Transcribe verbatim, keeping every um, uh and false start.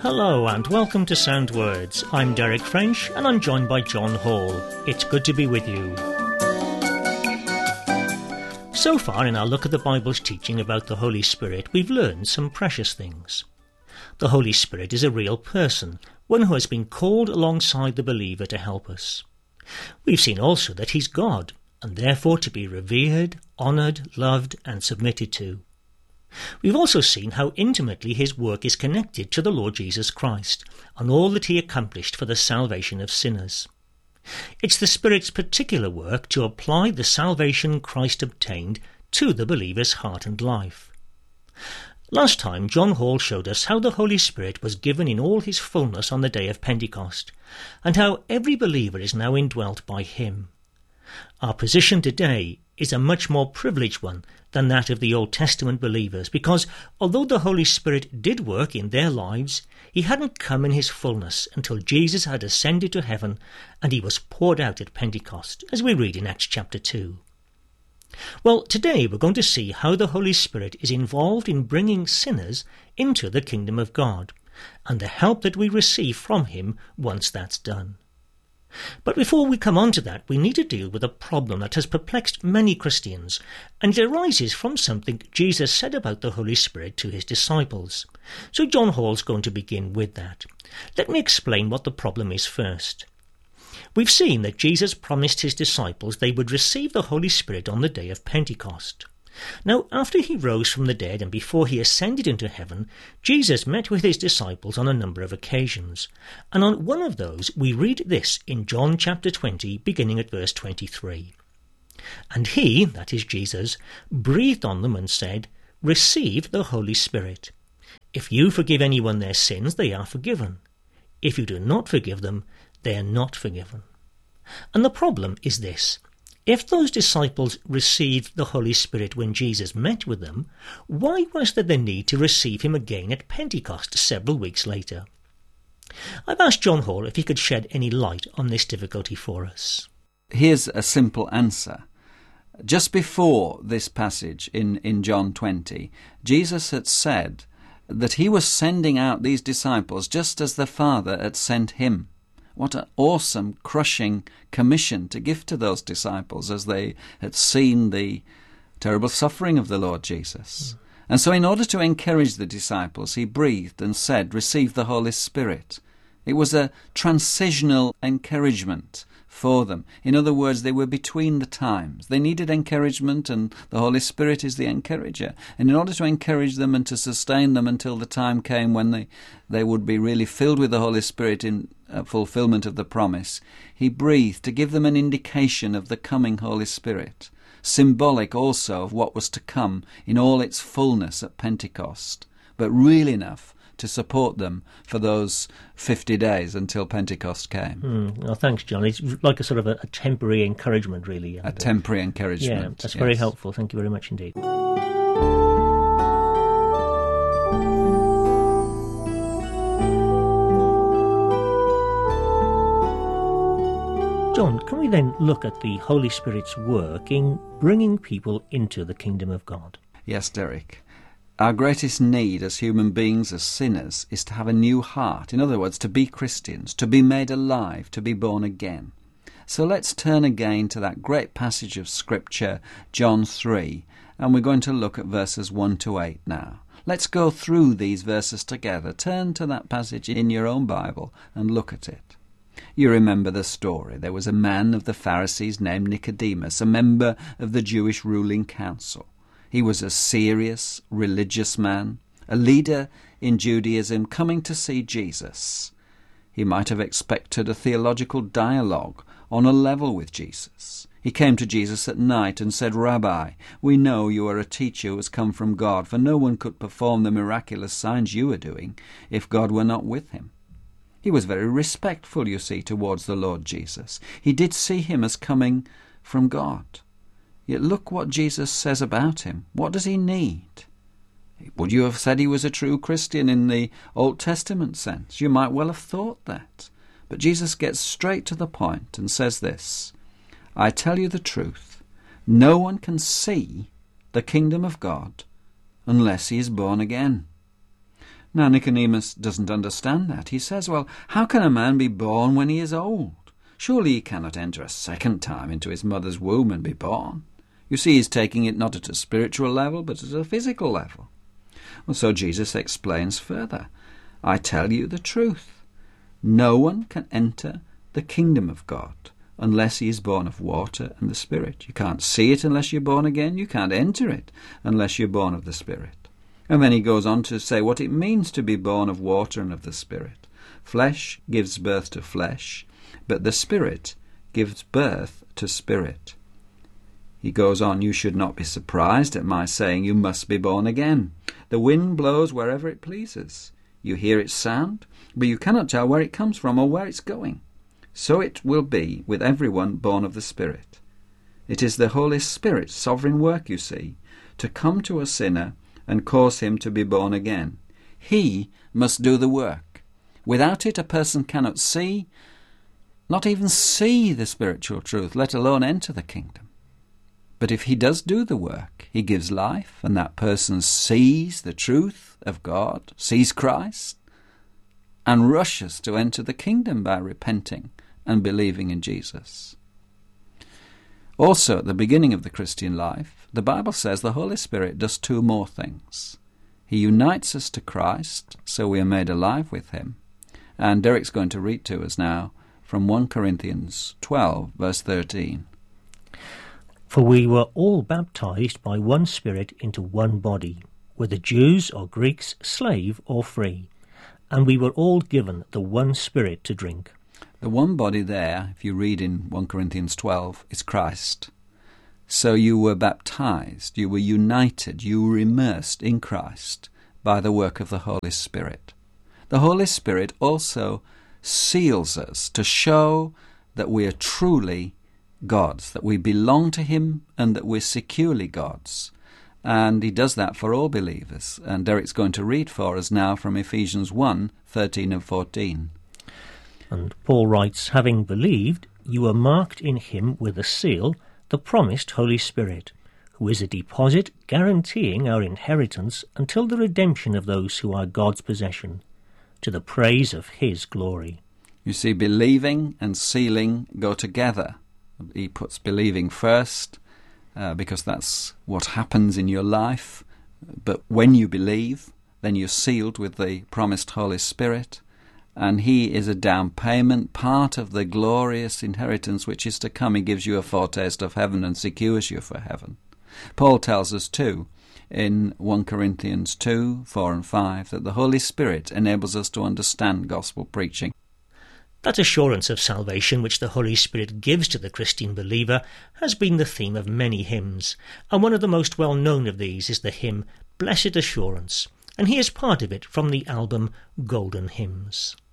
Hello and welcome to Sound Words. I'm Derek French and I'm joined by John Hall. It's good to be with you. So far in our look at the Bible's teaching about the Holy Spirit, we've learned some precious things. The Holy Spirit is a real person, one who has been called alongside the believer to help us. We've seen also that he's God, and therefore to be revered, honoured, loved and submitted to. We've also seen how intimately his work is connected to the Lord Jesus Christ and all that he accomplished for the salvation of sinners. It's the Spirit's particular work to apply the salvation Christ obtained to the believer's heart and life. Last time, John Hall showed us how the Holy Spirit was given in all his fullness on the day of Pentecost, and how every believer is now indwelt by him. Our position today is a much more privileged one than that of the Old Testament believers, because although the Holy Spirit did work in their lives, he hadn't come in his fullness until Jesus had ascended to heaven and he was poured out at Pentecost, as we read in Acts chapter two. Well, today we're going to see how the Holy Spirit is involved in bringing sinners into the kingdom of God, and the help that we receive from him once that's done. But before we come on to that, we need to deal with a problem that has perplexed many Christians, and it arises from something Jesus said about the Holy Spirit to his disciples. So John Hall's going to begin with that. Let me explain what the problem is first. We've seen that Jesus promised his disciples they would receive the Holy Spirit on the day of Pentecost. Now, after he rose from the dead and before he ascended into heaven, Jesus met with his disciples on a number of occasions. And on one of those we read this in John chapter twenty, beginning at verse twenty-three. And he, that is Jesus, breathed on them and said, "Receive the Holy Spirit. If you forgive anyone their sins, they are forgiven. If you do not forgive them, they are not forgiven." And the problem is this. If those disciples received the Holy Spirit when Jesus met with them, why was there the need to receive him again at Pentecost several weeks later? I've asked John Hall if he could shed any light on this difficulty for us. Here's a simple answer. Just before this passage in, in John twenty, Jesus had said that he was sending out these disciples just as the Father had sent him. What an awesome, crushing commission to give to those disciples as they had seen the terrible suffering of the Lord Jesus. Mm. And so in order to encourage the disciples, he breathed and said, "Receive the Holy Spirit." It was a transitional encouragement for them. In other words, they were between the times. They needed encouragement, and the Holy Spirit is the encourager. And in order to encourage them and to sustain them until the time came when they, they would be really filled with the Holy Spirit in uh, fulfillment of the promise, he breathed to give them an indication of the coming Holy Spirit, symbolic also of what was to come in all its fullness at Pentecost, but real enough to support them for those fifty days until Pentecost came. Mm, well, thanks, John. It's like a sort of a, a temporary encouragement, really. A temporary encouragement. Yeah, that's yes. very helpful. Thank you very much indeed. John, can we then look at the Holy Spirit's work in bringing people into the kingdom of God? Yes, Derek. Our greatest need as human beings, as sinners, is to have a new heart. In other words, to be Christians, to be made alive, to be born again. So let's turn again to that great passage of Scripture, John three, and we're going to look at verses one to eight now. Let's go through these verses together. Turn to that passage in your own Bible and look at it. You remember the story. There was a man of the Pharisees named Nicodemus, a member of the Jewish ruling council. He was a serious, religious man, a leader in Judaism, coming to see Jesus. He might have expected a theological dialogue on a level with Jesus. He came to Jesus at night and said, "Rabbi, we know you are a teacher who has come from God, for no one could perform the miraculous signs you are doing if God were not with him." He was very respectful, you see, towards the Lord Jesus. He did see him as coming from God. Yet look what Jesus says about him. What does he need? Would you have said he was a true Christian in the Old Testament sense? You might well have thought that. But Jesus gets straight to the point and says this, "I tell you the truth, no one can see the kingdom of God unless he is born again." Now Nicodemus doesn't understand that. He says, well, how can a man be born when he is old? Surely he cannot enter a second time into his mother's womb and be born. You see, he's taking it not at a spiritual level, but at a physical level. Well, so Jesus explains further. I tell you the truth. No one can enter the kingdom of God unless he is born of water and the Spirit. You can't see it unless you're born again. You can't enter it unless you're born of the Spirit. And then he goes on to say what it means to be born of water and of the Spirit. Flesh gives birth to flesh, but the Spirit gives birth to spirit. He goes on, you should not be surprised at my saying you must be born again. The wind blows wherever it pleases. You hear its sound, but you cannot tell where it comes from or where it's going. So it will be with everyone born of the Spirit. It is the Holy Spirit's sovereign work, you see, to come to a sinner and cause him to be born again. He must do the work. Without it, a person cannot see, not even see the spiritual truth, let alone enter the kingdom. But if he does do the work, he gives life, and that person sees the truth of God, sees Christ, and rushes to enter the kingdom by repenting and believing in Jesus. Also, at the beginning of the Christian life, the Bible says the Holy Spirit does two more things. He unites us to Christ, so we are made alive with him. And Derek's going to read to us now from First Corinthians twelve, verse thirteen. For we were all baptized by one Spirit into one body, whether Jews or Greeks, slave or free, and we were all given the one Spirit to drink. The one body there, if you read in First Corinthians twelve, is Christ. So you were baptized, you were united, you were immersed in Christ by the work of the Holy Spirit. The Holy Spirit also seals us to show that we are truly God's, that we belong to him and that we're securely God's. And he does that for all believers. And Derek's going to read for us now from Ephesians one, thirteen and fourteen. And Paul writes, having believed, you are marked in him with a seal, the promised Holy Spirit, who is a deposit guaranteeing our inheritance until the redemption of those who are God's possession, to the praise of his glory. You see, believing and sealing go together. He puts believing first, uh, because that's what happens in your life. But when you believe, then you're sealed with the promised Holy Spirit, and he is a down payment, part of the glorious inheritance which is to come. He gives you a foretaste of heaven and secures you for heaven. Paul tells us too, in First Corinthians two, four and five, that the Holy Spirit enables us to understand gospel preaching. That assurance of salvation which the Holy Spirit gives to the Christian believer has been the theme of many hymns, and one of the most well-known of these is the hymn Blessed Assurance, and here's part of it from the album Golden Hymns.